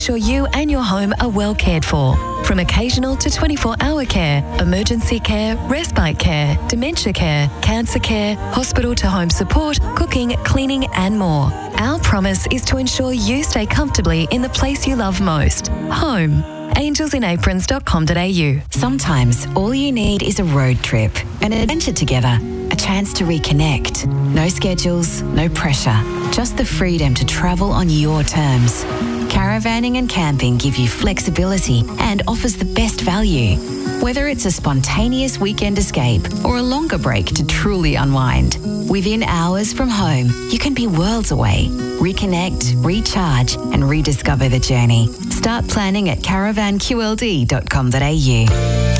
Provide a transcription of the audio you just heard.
Ensure you and your home are well cared for. From occasional to 24-hour care, emergency care, respite care, dementia care, cancer care, hospital to home support, cooking, cleaning and more. Our promise is to ensure you stay comfortably in the place you love most. Home. angelsinAprons.com.au. Sometimes all you need is a road trip, an adventure together, a chance to reconnect. No schedules, no pressure, just the freedom to travel on your terms. Caravanning and camping give you flexibility and offers the best value. Whether it's a spontaneous weekend escape or a longer break to truly unwind, within hours from home, you can be worlds away. Reconnect, recharge and rediscover the journey. Start planning at caravanqld.com.au.